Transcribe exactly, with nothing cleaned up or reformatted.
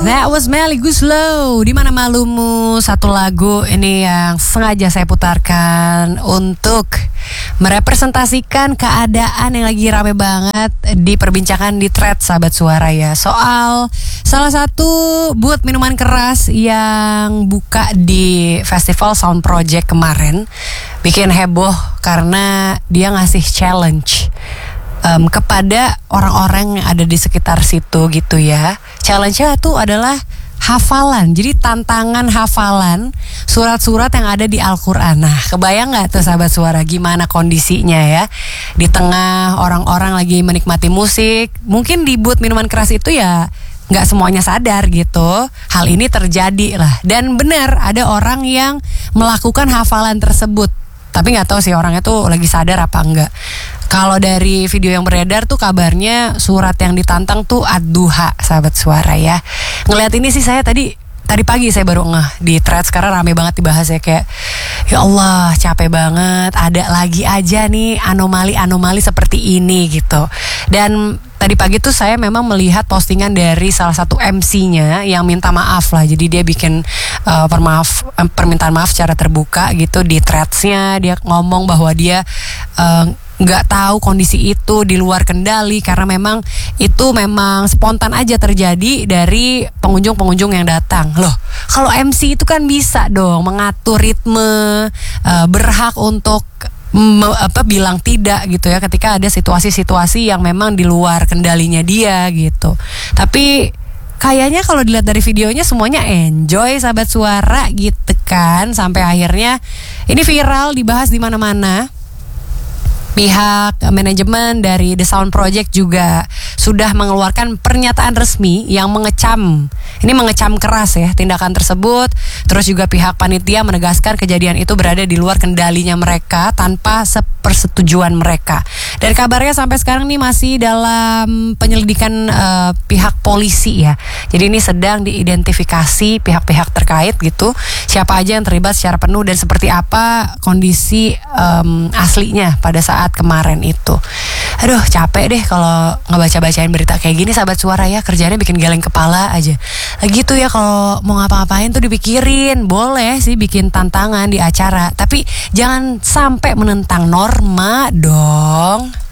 That was Melly Goeslaw. Di mana malumu, satu lagu ini yang sengaja saya putarkan untuk merepresentasikan keadaan yang lagi rame banget diperbincangkan di thread sahabat suara ya. Soal salah satu booth minuman keras yang buka di Festival Sound Project kemarin, bikin heboh karena dia ngasih challenge Um, kepada orang-orang yang ada di sekitar situ gitu ya. Challenge-nya itu adalah hafalan. Jadi tantangan hafalan surat-surat yang ada di Al-Quran. Nah, kebayang gak tuh sahabat suara gimana kondisinya ya? Di tengah orang-orang lagi menikmati musik, mungkin di booth minuman keras itu ya gak semuanya sadar gitu. Hal ini terjadi lah. Dan benar ada orang yang melakukan hafalan tersebut, tapi gak tahu sih orangnya tuh lagi sadar apa enggak. Kalau dari video yang beredar tuh kabarnya surat yang ditantang tuh Ad-Duha sahabat suara ya. Ngelihat ini sih saya tadi Tadi pagi saya baru ngeh di thread, sekarang rame banget dibahas ya. Kayak ya Allah capek banget, ada lagi aja nih anomali-anomali seperti ini gitu. Dan tadi pagi tuh saya memang melihat postingan dari salah satu M C-nya yang minta maaf lah. Jadi dia bikin uh, permaaf, uh, permintaan maaf secara terbuka gitu di threads-nya. Dia ngomong bahwa dia uh, nggak tahu kondisi itu di luar kendali karena memang itu memang spontan aja terjadi dari pengunjung-pengunjung yang datang. Loh, kalau M C itu kan bisa dong mengatur ritme, uh, berhak untuk me, apa bilang tidak gitu ya ketika ada situasi-situasi yang memang di luar kendalinya dia gitu. Tapi kayaknya kalau dilihat dari videonya semuanya enjoy sahabat suara gitu kan, sampai akhirnya ini viral dibahas di mana-mana. Pihak manajemen dari The Sound Project juga sudah mengeluarkan pernyataan resmi yang mengecam, ini mengecam keras ya tindakan tersebut. Terus juga pihak panitia menegaskan kejadian itu berada di luar kendalinya mereka tanpa persetujuan mereka. Dan kabarnya sampai sekarang nih masih dalam penyelidikan uh, pihak polisi ya. Jadi ini sedang diidentifikasi pihak-pihak terkait gitu, siapa aja yang terlibat secara penuh dan seperti apa kondisi um, aslinya pada saat kemarin itu. Aduh capek deh kalau ngebaca-bacain berita kayak gini sahabat suara ya. Kerjanya bikin geleng kepala aja. Lagi tuh ya kalau mau ngapa-ngapain tuh dipikirin. Boleh sih bikin tantangan di acara, tapi jangan sampai menentang norma dong.